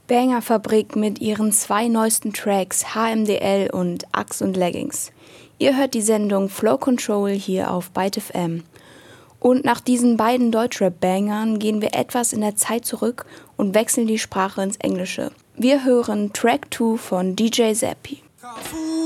Banger-Fabrik mit ihren 2 neuesten Tracks HMDL und Axt und Leggings. Ihr hört die Sendung Flow Control hier auf Byte FM. Und nach diesen beiden Deutschrap-Bangern gehen wir etwas in der Zeit zurück und wechseln die Sprache ins Englische. Wir hören Track 2 von DJ Zappi.